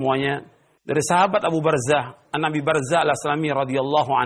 semuanya dari sahabat Abu Barzah, An-Nabi Barzah Al-Aslami radhiyallahu an,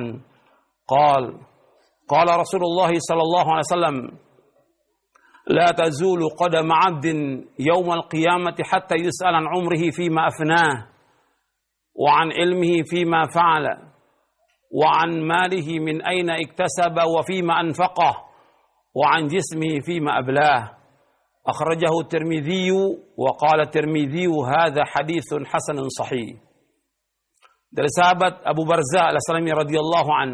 qala Rasulullah sallallahu alaihi wasallam, la tazulu qadama 'abdin yawmal qiyamati hatta yus'al an umrihi fima afnah wa an ilmihi fima fa'ala wa an malihi min aina iktasaba wa fima anfaqah wa an jismihi fima ablah. Akhrajahu Tirmidzi wa qala Tirmidzi hadza haditsun hasanun sahih. Dari sahabat Abu Barzah Al-Aslami radhiyallahu an,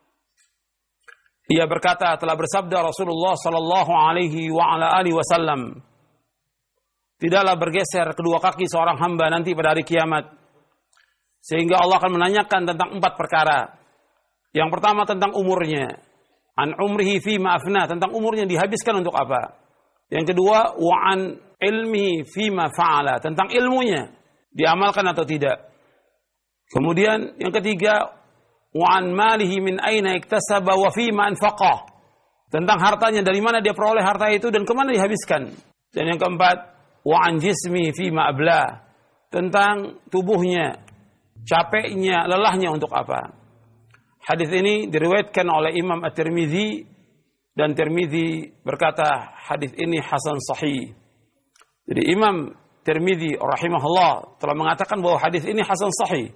ia berkata, telah bersabda Rasulullah sallallahu alaihi wa ala alihi wasallam, tidaklah bergeser kedua kaki seorang hamba nanti pada hari kiamat sehingga Allah akan menanyakan tentang 4 perkara. Yang pertama tentang umurnya, an umrihi fima afna, tentang umurnya dihabiskan untuk apa. Yang kedua, wa an ilmihi fima fa'ala, tentang ilmunya diamalkan atau tidak. Kemudian yang ketiga, wa an malihi min aina iktasaba wa fima anfaqah, tentang hartanya, dari mana dia peroleh harta itu dan kemana dihabiskan. Dan yang keempat, wa an jismi fima abla, tentang tubuhnya, capeknya, lelahnya untuk apa. Hadis ini diriwayatkan oleh Imam At-Tirmidzi, dan Tirmidzi berkata hadis ini hasan sahih. Jadi Imam Tirmidzi rahimahullah telah mengatakan bahwa hadis ini hasan sahih.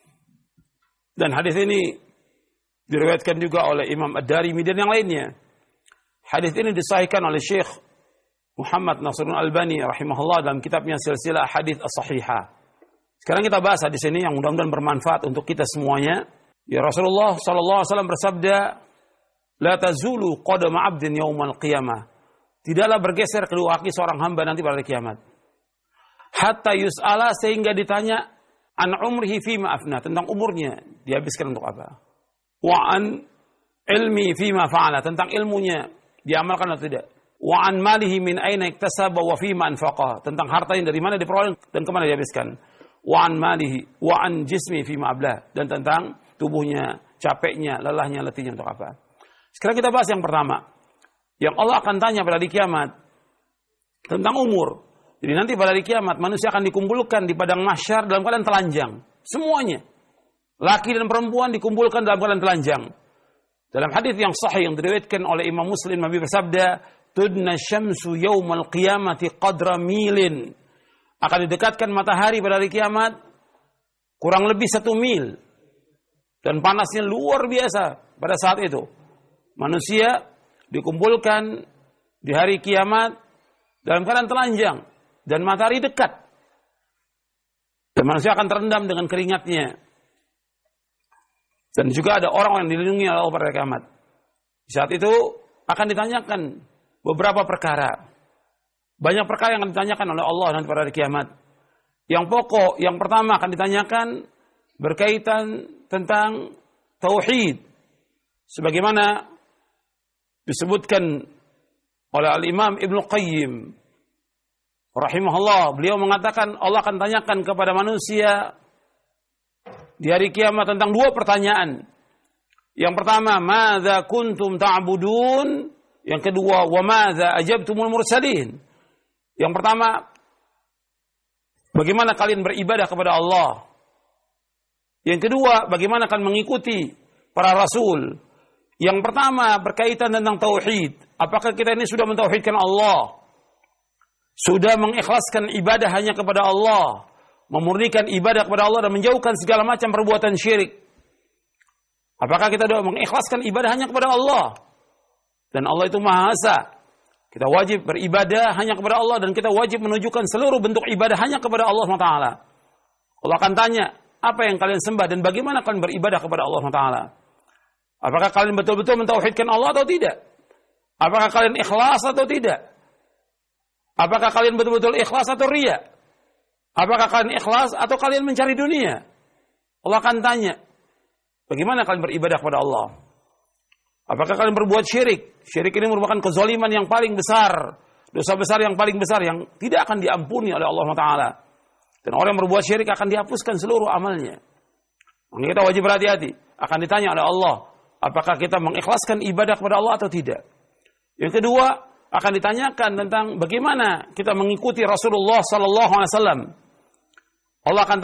Dan hadis ini diriwayatkan juga oleh Imam Ad-Darimi dan yang lainnya. Hadis ini disahihkan oleh Syekh Muhammad Nasiruddin Albani rahimahullah dalam kitabnya Silsilah Hadits As-Shahihah. Sekarang kita bahas hadis ini yang mudah-mudahan bermanfaat untuk kita semuanya. Ya, Rasulullah sallallahu alaihi wasallam bersabda, la tazulu qadama 'abdin yaumal qiyamah. Tidaklah bergeser kedua kaki seorang hamba nanti pada hari kiamat. Hatta yus'ala, sehingga ditanya, an umrihi fima afna, tentang umurnya dihabiskan untuk apa. Wa an ilmi fima fa'ala, tentang ilmunya diamalkan atau tidak. Wa an malihi min aina iktasaba wa fima anfaqah, tentang hartanya dari mana diperoleh dan kemana dihabiskan. Wa an malihi wa an jismi fima ablah, dan tentang tubuhnya, capeknya, lelahnya, letihnya untuk apa. Sekarang kita bahas yang pertama. Yang Allah akan tanya pada hari kiamat tentang umur. Jadi nanti pada hari kiamat manusia akan dikumpulkan di padang mahsyar dalam keadaan telanjang. Semuanya. Laki dan perempuan dikumpulkan dalam keadaan telanjang. Dalam hadis yang sahih yang diriwayatkan oleh Imam Muslim, Nabi bersabda, tudna syamsu yaumal qiyamati qadra milin. Akan didekatkan matahari pada hari kiamat kurang lebih 1 mil. Dan panasnya luar biasa pada saat itu. Manusia dikumpulkan di hari kiamat dalam keadaan telanjang dan matahari dekat. Dan manusia akan terendam dengan keringatnya. Dan juga ada orang yang dilindungi oleh Allah pada hari kiamat. Di saat itu akan ditanyakan beberapa perkara. Banyak perkara yang akan ditanyakan oleh Allah nanti pada hari kiamat. Yang pokok, yang pertama akan ditanyakan berkaitan tentang tauhid. Sebagaimana disebutkan oleh Al-Imam Ibnu Qayyim rahimahullah, beliau mengatakan Allah akan tanyakan kepada manusia di hari kiamat tentang 2 pertanyaan. Yang pertama, madza kuntum ta'budun? Yang kedua, wa madza ajabtumul mursalin? Yang pertama, bagaimana kalian beribadah kepada Allah? Yang kedua, bagaimana kalian mengikuti para rasul? Yang pertama berkaitan tentang tauhid. Apakah kita ini sudah mentauhidkan Allah? Sudah mengikhlaskan ibadah hanya kepada Allah, memurnikan ibadah kepada Allah dan menjauhkan segala macam perbuatan syirik? Apakah kita sudah mengikhlaskan ibadah hanya kepada Allah? Dan Allah itu Maha Esa. Kita wajib beribadah hanya kepada Allah dan kita wajib menunjukkan seluruh bentuk ibadah hanya kepada Allah SWT. Allah akan tanya, apa yang kalian sembah dan bagaimana kalian beribadah kepada Allah SWT? Apakah kalian betul-betul mentauhidkan Allah atau tidak? Apakah kalian ikhlas atau tidak? Apakah kalian betul-betul ikhlas atau riya? Apakah kalian ikhlas atau kalian mencari dunia? Allah akan tanya, bagaimana kalian beribadah kepada Allah? Apakah kalian berbuat syirik? Syirik ini merupakan kezaliman yang paling besar, dosa besar yang paling besar yang tidak akan diampuni oleh Allah Taala. Dan orang yang berbuat syirik akan dihapuskan seluruh amalnya. Maka kita wajib berhati-hati. Akan ditanya oleh Allah, apakah kita mengikhlaskan ibadah kepada Allah atau tidak? Yang kedua, akan ditanyakan tentang bagaimana kita mengikuti Rasulullah sallallahu alaihi wasallam. Allah akan